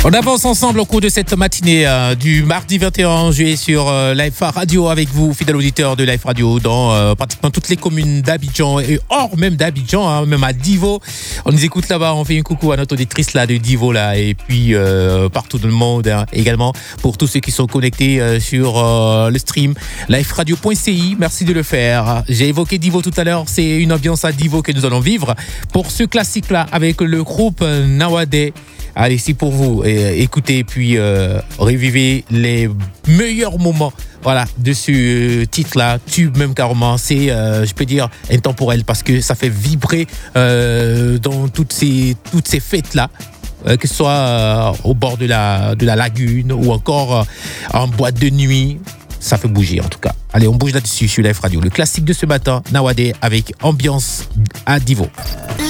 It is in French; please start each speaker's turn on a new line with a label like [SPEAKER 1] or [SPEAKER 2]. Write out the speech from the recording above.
[SPEAKER 1] On avance ensemble au cours de cette matinée du mardi 21 juillet sur Live Radio avec vous, fidèles auditeurs de Live Radio, dans pratiquement toutes les communes d'Abidjan et hors même d'Abidjan, même à Divo. On nous écoute là-bas, on fait un coucou à notre auditrice là de Divo là, et puis partout dans le monde également pour tous ceux qui sont connectés sur le stream liveradio.ci. Merci de le faire. J'ai évoqué Divo tout à l'heure, c'est une ambiance à Divo que nous allons vivre pour ce classique là avec le groupe Nawadé. Allez, c'est pour vous. Écoutez, puis revivez les meilleurs moments, voilà, de ce titre-là, tube même carrément. C'est, je peux dire, intemporel parce que ça fait vibrer dans toutes ces fêtes-là. Que ce soit au bord de la lagune ou encore en boîte de nuit. Ça fait bouger en tout cas. Allez, on bouge là-dessus sur Live Radio. Le classique de ce matin, Nawadé avec ambiance à Divo.